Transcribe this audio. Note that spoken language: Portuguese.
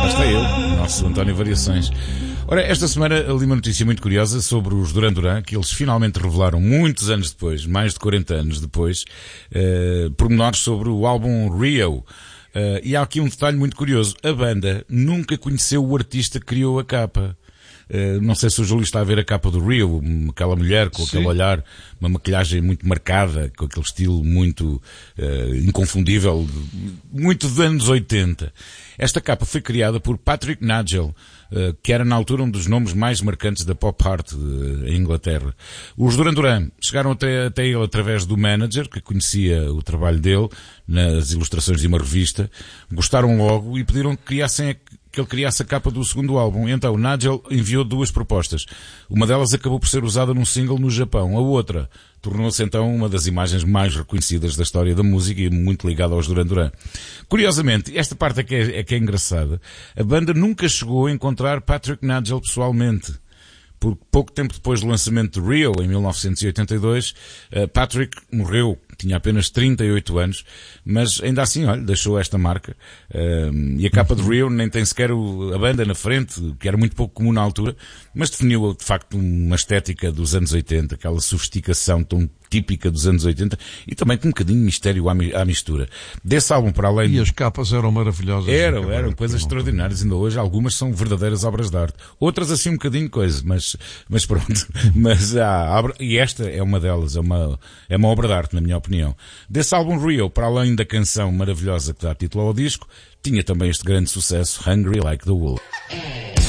Lá está ele, o nosso António Variações. Ora, esta semana ali uma notícia muito curiosa sobre os Duran Duran, que eles finalmente revelaram muitos anos depois, mais de 40 anos depois, pormenores sobre o álbum Rio. E há aqui um detalhe muito curioso. A banda nunca conheceu o artista que criou a capa. Não sei se o Júlio está a ver a capa do Rio, aquela mulher com aquele olhar, uma maquilhagem muito marcada, com aquele estilo muito inconfundível, muito dos anos 80. Esta capa foi criada por Patrick Nagel, que era na altura um dos nomes mais marcantes da pop art em Inglaterra. Os Duran Duran chegaram até ele através do manager, que conhecia o trabalho dele nas ilustrações de uma revista, gostaram logo e pediram que ele criasse a capa do segundo álbum. Então Nigel enviou duas propostas. Uma delas acabou por ser usada num single no Japão. A outra tornou-se então uma das imagens mais reconhecidas da história da música e muito ligada aos Duran Duran. Curiosamente, esta parte é que é engraçada. A banda nunca chegou a encontrar Patrick Nigel pessoalmente. Porque pouco tempo depois do lançamento de Rio, em 1982, Patrick morreu, tinha apenas 38 anos, mas ainda assim, olha, deixou esta marca. E a capa de Rio nem tem sequer a banda na frente, que era muito pouco comum na altura, mas definiu de facto uma estética dos anos 80, aquela sofisticação tão típica dos anos 80 e também com um bocadinho de mistério à mistura. Desse álbum para além... E as capas eram maravilhosas. Eram coisas extraordinárias. Ainda hoje algumas são verdadeiras obras de arte. Outras assim um bocadinho coisa, mas pronto. E esta é uma delas, é uma obra de arte, na minha opinião. Desse álbum Rio, para além da canção maravilhosa que dá título ao disco, tinha também este grande sucesso, Hungry Like the Wolf.